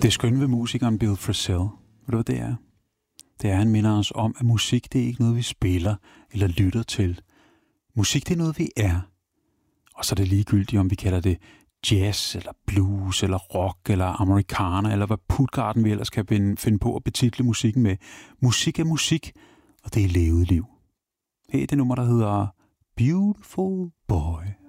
Det skønne ved musikeren Bill Frisell, ved du hvad det er? Det er, han minder os om, at musik det er ikke noget, vi spiller eller lytter til. Musik det er noget, vi er. Og så er det ligegyldigt, om vi kalder det jazz, eller blues, eller rock, eller amerikaner, eller hvad Puttgarden vi ellers kan finde på at betitle musikken med. Musik er musik, og det er levet liv. Her er det nummer, der hedder Beautiful Boy.